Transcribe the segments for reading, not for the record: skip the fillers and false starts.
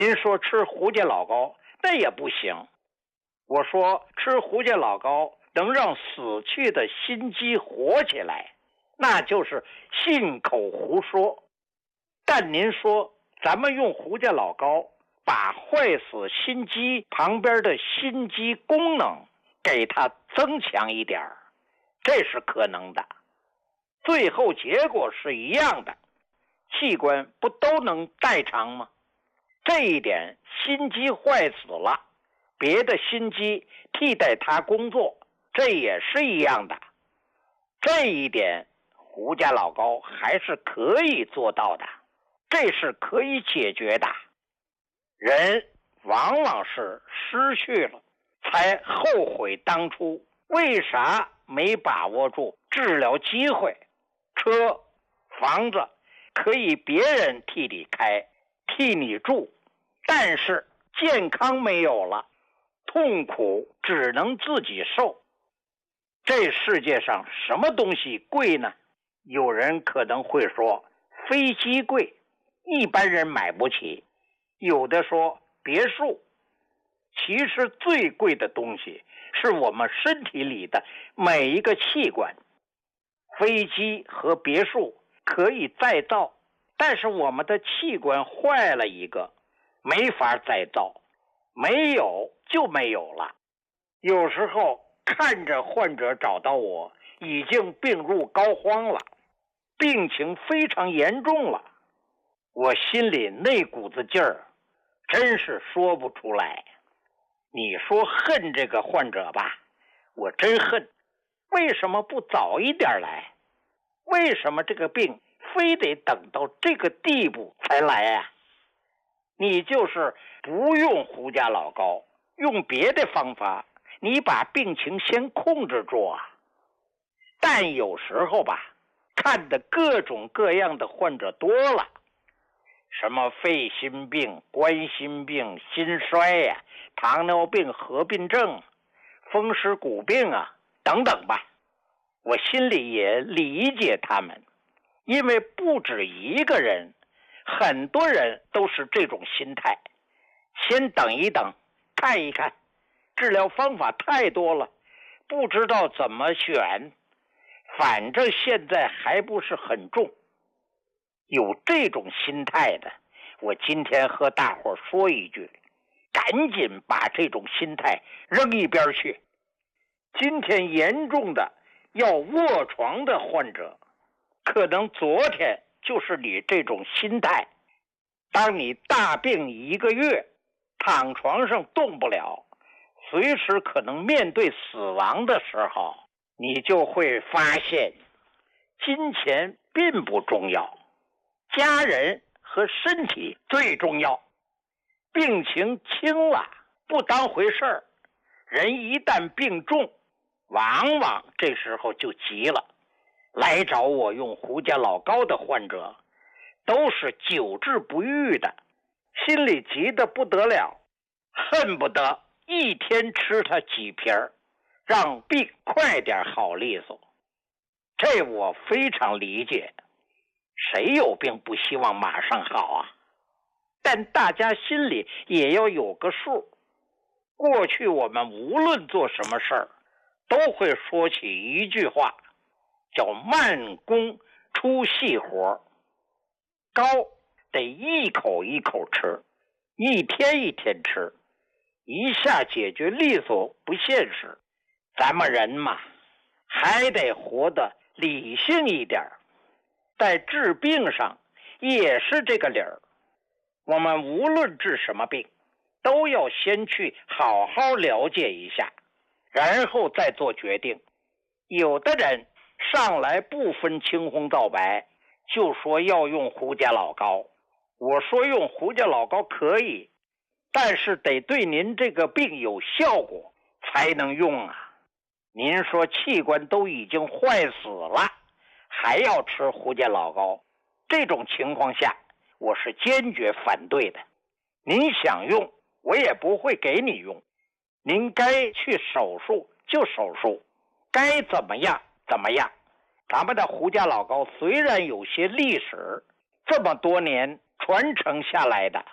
您说吃胡家老高那也不行。我说吃胡家老高能让死去的心肌活起来，那就是信口胡说。但您说咱们用胡家老高把坏死心肌旁边的心肌功能给它增强一点，这是可能的，最后结果是一样的，器官不都能代偿吗？这一点心肌坏死了，别的心肌替代它工作，这也是一样的。这一点胡家老高还是可以做到的，这是可以解决的。人往往是失去了才后悔当初为啥没把握住治疗机会。车房子可以别人替你开替你住，但是健康没有了，痛苦只能自己受。这世界上什么东西贵呢？有人可能会说飞机贵，一般人买不起。有的说别墅，其实最贵的东西是我们身体里的每一个器官。飞机和别墅可以再造，但是我们的器官坏了一个，没法再造，没有就没有了。有时候看着患者找到我，已经病入膏肓了，病情非常严重了，我心里那股子劲儿真是说不出来。你说恨这个患者吧，我真恨，为什么不早一点来？为什么这个病非得等到这个地步才来啊？你就是不用胡家老高，用别的方法，你把病情先控制住啊。但有时候吧，看的各种各样的患者多了，什么肺心病、冠心病、心衰呀、糖尿病合并症、风湿骨病啊等等吧，我心里也理解他们，因为不止一个人，很多人都是这种心态。先等一等，看一看，治疗方法太多了，不知道怎么选，反正现在还不是很重。有这种心态的，我今天和大伙说一句，赶紧把这种心态扔一边去。今天严重的要卧床的患者，可能昨天就是你这种心态。当你大病1个月，躺床上动不了，随时可能面对死亡的时候，你就会发现金钱并不重要，家人和身体最重要。病情轻了不当回事儿，人一旦病重，往往这时候就急了。来找我用胡家老高的患者都是久治不愈的，心里急得不得了，恨不得一天吃它几瓶，让病快点好利索。这我非常理解，谁有病不希望马上好啊？但大家心里也要有个数。过去我们无论做什么事儿，都会说起一句话，叫慢工出细活。膏得一口一口吃，一天一天吃，一下解决利索不现实。咱们人嘛，还得活得理性一点，在治病上也是这个理儿。我们无论治什么病，都要先去好好了解一下，然后再做决定。有的人上来不分青红皂白，就说要用胡家老高。我说用胡家老高可以，但是得对您这个病有效果才能用啊。您说器官都已经坏死了，还要吃胡家老高，这种情况下我是坚决反对的。您想用，我也不会给你用。您该去手术就手术，该怎么样怎么样。咱们的胡家老高虽然有些历史，这么多年传承下来的，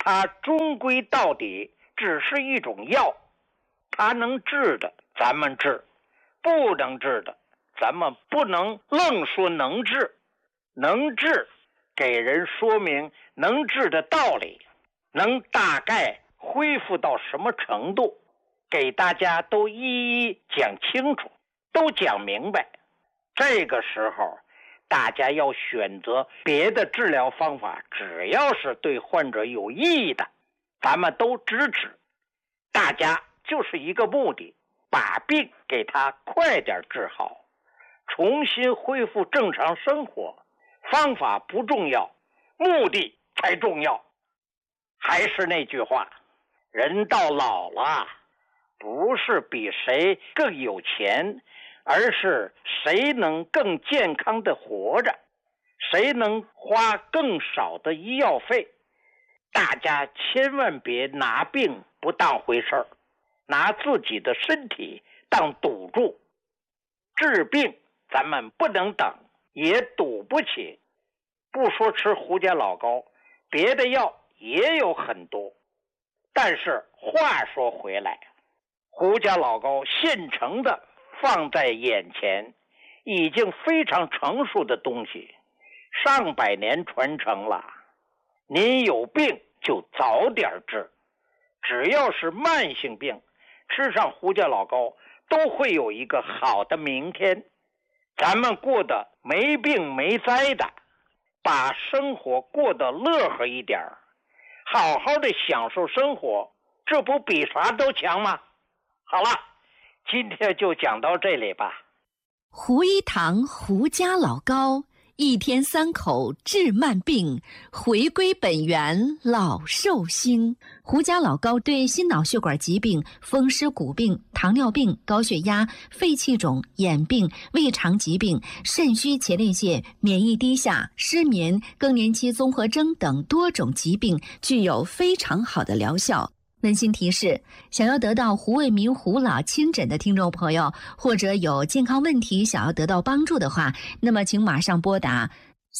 它终归到底只是一种药，它能治的咱们治，不能治的咱们不能愣说能治，能治给人说明能治的道理，能大概恢复到什么程度，给大家都一一讲清楚，都讲明白。这个时候大家要选择别的治疗方法，只要是对患者有意义的，咱们都支持。大家就是一个目的，把病给他快点治好，重新恢复正常生活。方法不重要，目的才重要。还是那句话，人到老了，不是比谁更有钱，而是谁能更健康的活着，谁能花更少的医药费。大家千万别拿病不当回事儿，拿自己的身体当赌注。治病咱们不能等，也赌不起。不说吃胡家老膏，别的药也有很多。但是话说回来，胡家老膏现成的放在眼前，已经非常成熟的东西，上百年传承了。您有病就早点治，只要是慢性病，吃上胡家老膏都会有一个好的明天。咱们过得没病没灾的，把生活过得乐呵一点，好好的享受生活，这不比啥都强吗？好了，今天就讲到这里吧。 胡一堂胡家老膏，一天3口治慢病，回归本源老寿星。胡家老膏对心脑血管疾病、风湿骨病、糖尿病、高血压、肺气肿、眼病、胃肠疾病、肾虚前列腺、免疫低下、失眠、更年期综合征等多种疾病具有非常好的疗效。温馨提示：想要得到胡卫民胡老亲诊的听众朋友，或者有健康问题想要得到帮助的话，那么请马上拨打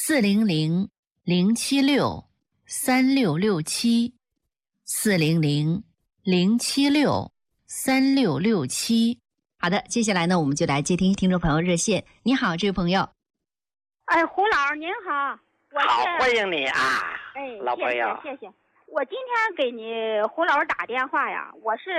400-076-3667 400-076-3667。好的，接下来呢，我们就来接听听众朋友热线。你好，这位朋友。 哎，胡老您好， 好，欢迎你啊，老朋友。 谢谢。我今天给你胡老师打电话呀，我是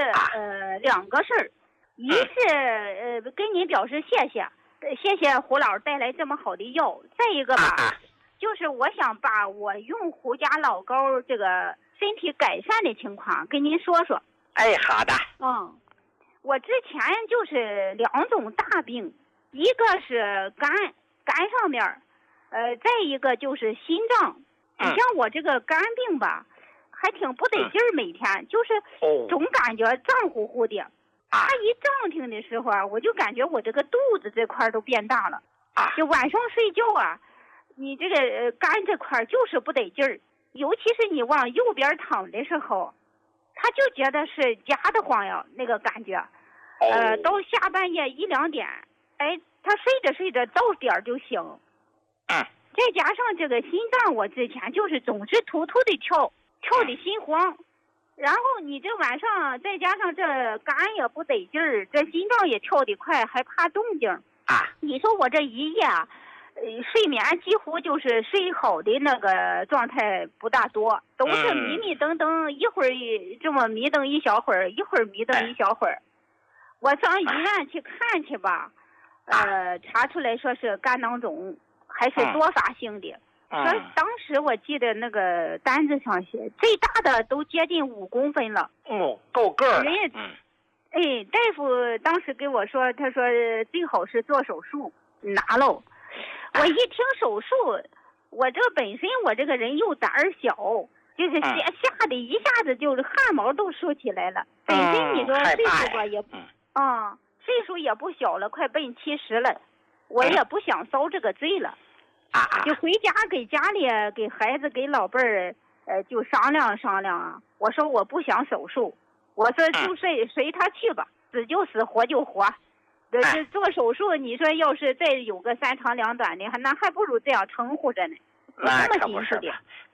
2个事儿，一是跟您表示谢谢胡老师带来这么好的药，再一个吧，就是我想把我用胡家老膏这个身体改善的情况跟您说说。 哎，好的。 我之前就是2种大病，一个是肝上面，再一个就是心脏。你像我这个肝病吧，还挺不得劲儿，每天就是总感觉胀乎乎的。它一胀挺的时候啊，我就感觉我这个肚子这块都变大了。就晚上睡觉啊，你这个肝这块就是不得劲儿，尤其是你往右边躺的时候，他就觉得是夹得慌呀，那个感觉。到下半夜1、2点，哎，他睡着到点儿就醒。再加上这个心脏，我之前就是总是突突的跳的心慌，然后你这晚上再加上这肝也不得劲儿，这心脏也跳得快，还怕动静。你说我这一夜睡眠几乎就是睡好的那个状态不大多，都是迷迷瞪瞪，一会儿这么迷瞪一小会儿，一会儿迷瞪一小会儿。我上医院去看去吧，查出来说是肝囊肿，还是多发性的。说当时我记得那个单子上写，最大的都接近5公分了。 够个儿了。 大夫当时给我说，他说最好是做手术拿喽。我一听手术，我这本身我这个人又胆儿小，就是吓得一下子就是汗毛都竖起来了。本身你说岁数吧也岁数也不小了，快奔70了，我也不想遭这个罪了。就回家给家里给孩子给老辈儿就商量商量啊。我说我不想手术，我说就随他去吧，死就死，活就活。这做手术，你说要是再有个3长2短的，那还不如这样称呼着呢。 那可不是的，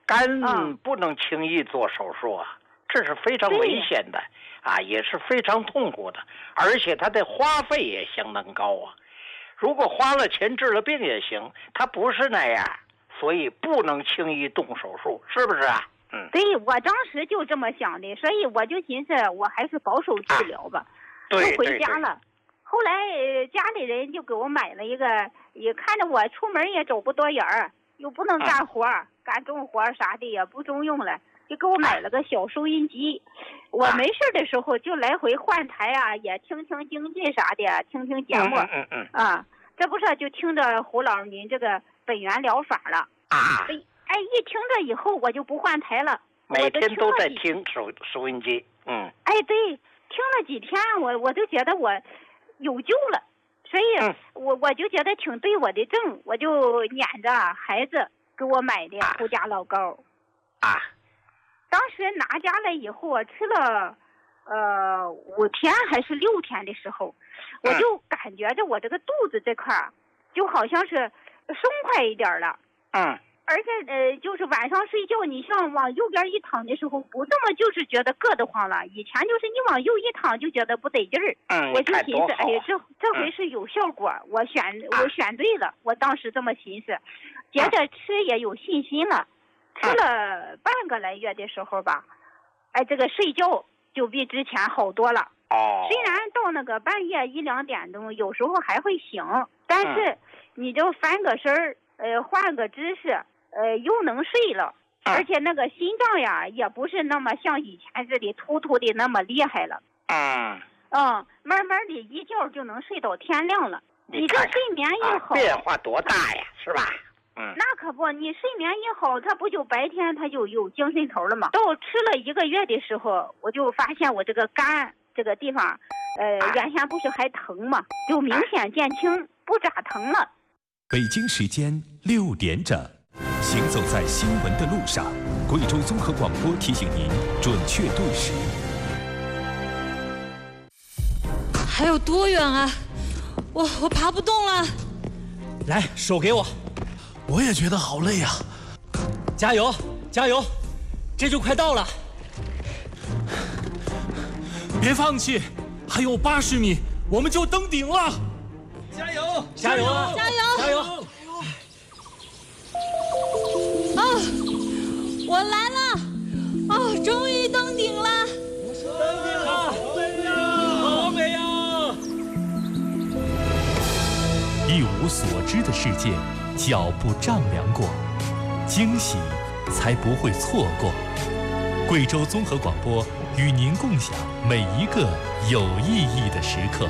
肝不能轻易做手术啊，这是非常危险的啊，也是非常痛苦的，而且它的花费也相当高啊。如果花了钱治了病也行，它不是那样，所以不能轻易动手术，是不是啊？ 对，我当时就这么想的，所以我就寻思我还是保守治疗吧，就回家了。后来家里人就给我买了一个，也看着我出门也走不多远儿，又不能干活，干重活啥的也不中用了，就给我买了个小收音机。我没事的时候就来回换台啊，也听听京剧啥的，听听节目。这不是就听着胡老师您这个本源疗法了啊。一听着以后我就不换台了， 每天都在听收音机。 对，听了几天我就觉得我有救了，所以我就觉得挺对我的症，我就撵着孩子给我买的胡家老膏。当时拿家来以后，我吃了5天还是6天的时候，我就感觉着我这个肚子这块就好像是松快一点了。而且就是晚上睡觉，你像往右边一躺的时候，不这么就是觉得硌得慌了。以前就是你往右一躺就觉得不得劲儿。我就寻思，哎呀，这回是有效果，我选对了。我当时这么寻思，接着吃也有信心了。吃了半个来月的时候吧，这个睡觉就比之前好多了。虽然到那个半夜1、2点钟，有时候还会醒，但是你就翻个身儿，换个姿势。又能睡了，而且那个心脏呀，也不是那么像以前似的突突的那么厉害了。慢慢的一觉就能睡到天亮了。你这睡眠一好， 变化多大呀，是吧？ 那可不，你睡眠一好，它不就白天它就有精神头了吗？到吃了1个月的时候，我就发现我这个肝这个地方，原先不是还疼吗？就明显减轻，不咋疼了。 北京时间6点整。行走在新闻的路上，贵州综合广播提醒您准确对时。 还有多远啊？我爬不动了。 来，手给我。 我也觉得好累呀。 加油，加油，这就快到了。 别放弃，还有80米，我们就登顶了。 加油，加油啊！ 加油， 加油！ 我来了！终于登顶了！ 登顶了！好美呀！ 一无所知的世界，脚步丈量过，惊喜才不会错过。贵州综合广播与您共享每一个有意义的时刻。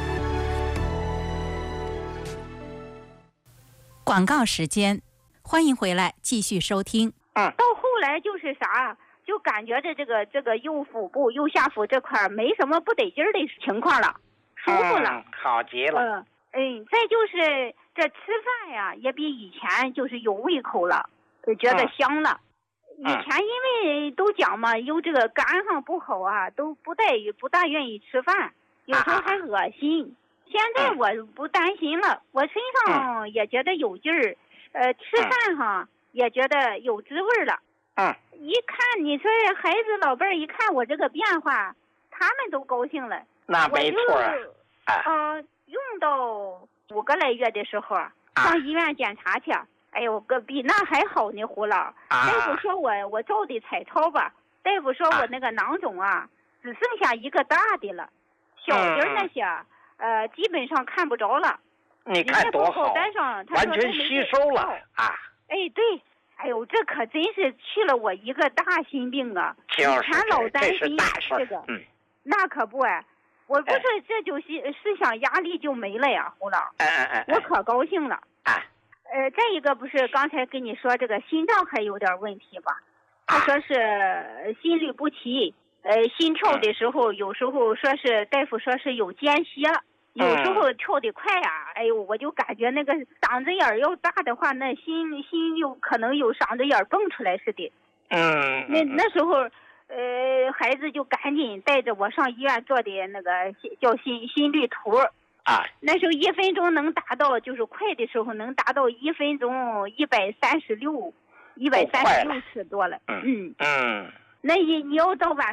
广告时间，欢迎回来继续收听。 到后来就是啥，就感觉这个右腹部、右下腹这块没什么不得劲儿的情况了，舒服了， 好极了。 再就是这吃饭呀，也比以前就是有胃口了，觉得香了。以前因为都讲嘛，有这个肝上不好啊，都不大愿意吃饭，有时候还恶心。现在我不担心了，我身上也觉得有劲儿，吃饭哈。也觉得有滋味了。一看你说孩子老辈儿一看我这个变化，他们都高兴了。 那没错。 用到5个来月的时候，上医院检查去。哎呦，比那还好呢，胡老。大夫说我照的彩超吧，大夫说我那个囊肿只剩下1个大的了，小的那些基本上看不着了。 你看多好，完全吸收了啊！ 对，哎呦，这可真是去了我一个大心病啊！以前老担心这个，那可不我不是这就是思想压力就没了呀，胡老。我可高兴了。再一个不是刚才跟你说这个心脏还有点问题吧？他说是心律不齐，心跳的时候有时候说是大夫说是有间歇。有时候跳得快呀，哎呦，我就感觉那个嗓子眼要大的话，那心有可能有嗓子眼蹦出来似的。那时候，孩子就赶紧带着我上医院做的那个叫心率图。那时候1分钟能达到，就是快的时候能达到1分钟136。 136尺多了。 嗯， 那你要到晚